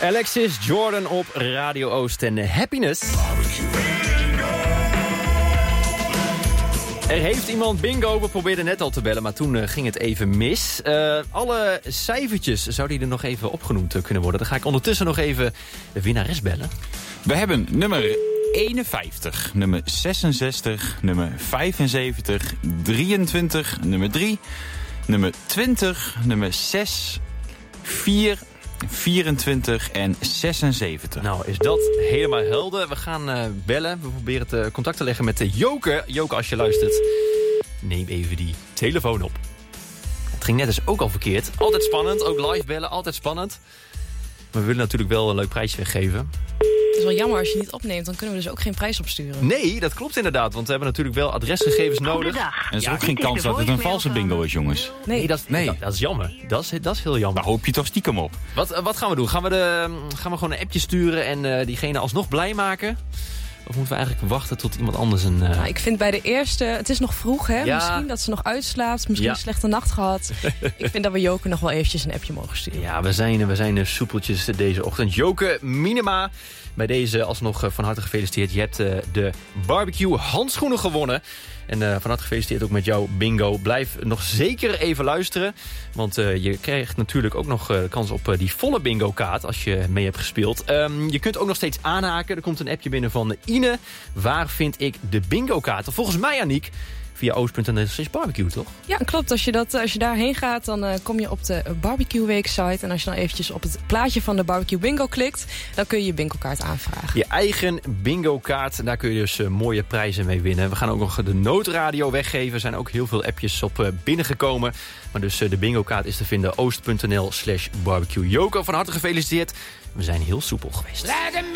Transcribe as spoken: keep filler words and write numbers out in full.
Alexis Jordan op Radio Oost en Happiness. Er heeft iemand bingo, we probeerden net al te bellen, maar toen uh, ging het even mis. Uh, alle cijfertjes zouden er nog even opgenoemd uh, kunnen worden. Dan ga ik ondertussen nog even de winnares bellen. We hebben nummer eenenvijftig, nummer zesenzestig, nummer vijfenzeventig, drieëntwintig, nummer drie, nummer twintig, nummer zes, vier, vierentwintig en zesenzeventig. Nou, is dat helemaal helder. We gaan uh, bellen. We proberen te contact te leggen met de Joke. Joke, als je luistert, neem even die telefoon op. Het ging net dus ook al verkeerd. Altijd spannend. Ook live bellen, altijd spannend. Maar we willen natuurlijk wel een leuk prijsje weggeven. Het is wel jammer als je niet opneemt, dan kunnen we dus ook geen prijs opsturen. Nee, dat klopt inderdaad, want we hebben natuurlijk wel adresgegevens nodig. En er is ja, ook geen kans dat het een valse bingo is, jongens. Nee, nee, dat, nee. Dat, dat is jammer. Dat is, dat is heel jammer. Daar hoop je toch stiekem op. Wat, wat gaan we doen? Gaan we, de, gaan we gewoon een appje sturen en uh, diegene alsnog blij maken? Of moeten we eigenlijk wachten tot iemand anders een... Uh... Nou, ik vind bij de eerste... Het is nog vroeg, hè? Ja. Misschien dat ze nog uitslaapt. Misschien ja. een slechte nacht gehad. Ik vind dat we Joke nog wel eventjes een appje mogen sturen. Ja, we zijn, we zijn soepeltjes deze ochtend. Joke Minima. Bij deze alsnog van harte gefeliciteerd. Je hebt uh, de barbecue handschoenen gewonnen. En uh, van harte gefeliciteerd ook met jouw bingo. Blijf nog zeker even luisteren. Want uh, je krijgt natuurlijk ook nog uh, kans op uh, die volle bingo kaart als je mee hebt gespeeld. Um, je kunt ook nog steeds aanhaken. Er komt een appje binnen van Ine. Waar vind ik de bingo kaart? Volgens mij, Aniek, via oost punt n l slash barbecue, toch? Ja, klopt. Als je, dat, als je daarheen gaat, dan uh, kom je op de Barbecue Week site. En als je dan eventjes op het plaatje van de Barbecue Bingo klikt, dan kun je je bingo kaart aanvragen. Je eigen bingo kaart, daar kun je dus uh, mooie prijzen mee winnen. We gaan ook nog de noodradio weggeven. Er zijn ook heel veel appjes op uh, binnengekomen. Maar dus uh, de bingo kaart is te vinden oost punt n l slash barbecue. Joko, van harte gefeliciteerd. We zijn heel soepel geweest.